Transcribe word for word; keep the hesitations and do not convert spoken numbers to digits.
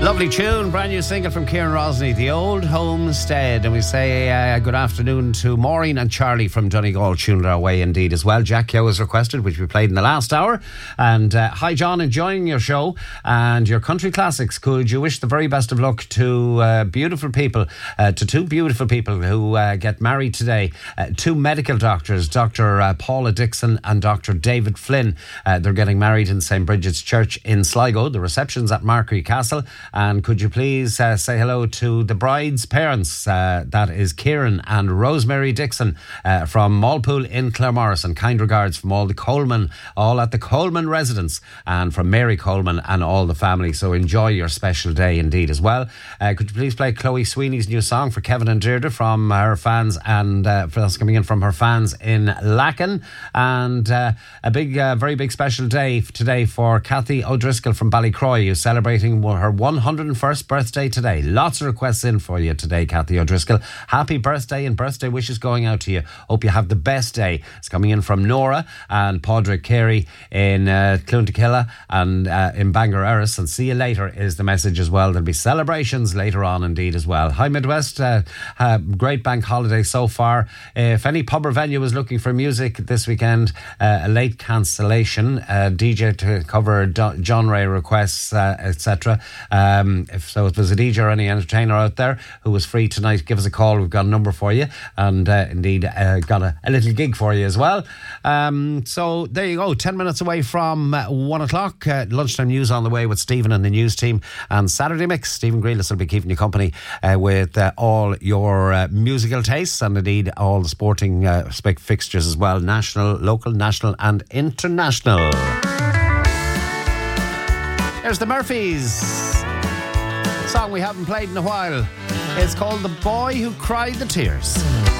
Lovely tune, brand new single from Kieran Rosny, The Old Homestead. And we say uh, good afternoon to Maureen and Charlie from Donegal, tuned our way indeed as well. Jack Yo was requested, which we played in the last hour. And uh, hi John, enjoying your show and your country classics. Could you wish the very best of luck to uh, beautiful people, uh, to two beautiful people who uh, get married today. Uh, two medical doctors, Doctor Uh, Paula Dixon and Doctor David Flynn. Uh, they're getting married in Saint Bridget's Church in Sligo. The reception's at Markery Castle. And could you please uh, say hello to the bride's parents? Uh, that is Kieran and Rosemary Dixon uh, from Malpool in Claremorris. And kind regards from all the Coleman, all at the Coleman residence, and from Mary Coleman and all the family. So enjoy your special day indeed as well. Uh, could you please play Chloe Sweeney's new song for Kevin and Deirdre from her fans, and uh, that's coming in from her fans in Lacken. And uh, a big, uh, very big special day today for Kathy O'Driscoll from Ballycroy, who's celebrating her one hundred first birthday today. Lots of requests in for you today, Kathy O'Driscoll. Happy birthday and birthday wishes going out to you. Hope you have the best day. It's coming in from Nora and Padraig Carey in uh, Clontakilla and uh, in Bangor Erris. And see you later is the message as well. There'll be celebrations later on indeed as well. Hi Midwest, uh, uh, great bank holiday so far. If any pub or venue is looking for music this weekend, uh, a late cancellation, uh, D J to cover do- genre requests, uh, et cetera. Um, if so, if there's a D J or any entertainer out there who was free tonight, give us a call. We've got a number for you, and uh, indeed uh, got a, a little gig for you as well. Um, so there you go, ten minutes away from uh, one o'clock. Uh, lunchtime news on the way with Stephen and the news team, and Saturday Mix. Stephen Grealis will be keeping you company uh, with uh, all your uh, musical tastes, and indeed all the sporting uh, spec fixtures as well, national, local, national and international. There's the Murphys. Song we haven't played in a while. It's called The Boy Who Cried the Tears.